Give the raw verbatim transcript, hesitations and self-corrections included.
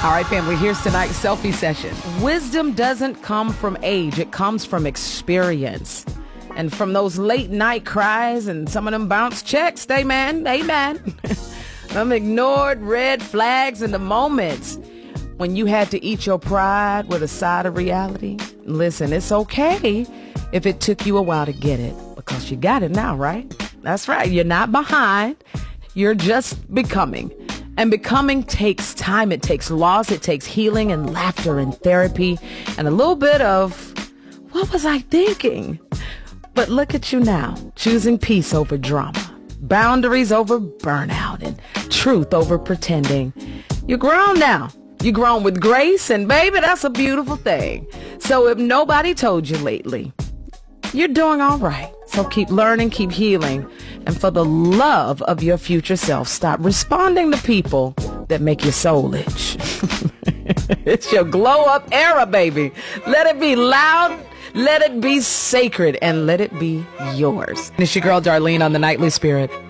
All right, family, here's tonight's selfie session. Wisdom doesn't come from age. It comes from experience. And from those late night cries and some of them bounce checks, amen, amen. Them ignored red flags in the moments when you had to eat your pride with a side of reality. Listen, it's okay if it took you a while to get it, because you got it now, right? That's right. You're not behind. You're just becoming. And becoming takes time. It takes loss. It takes healing and laughter and therapy and a little bit of, what was I thinking? But look at you now, choosing peace over drama, boundaries over burnout, and truth over pretending. You're grown now. You're grown with grace, and baby, that's a beautiful thing. So if nobody told you lately, you're doing all right. So keep learning, keep healing. And for the love of your future self, stop responding to people that make your soul itch. It's your glow up era, baby. Let it be loud. Let it be sacred, and let it be yours. It's your girl, Darlene, on the Nightly Spirit.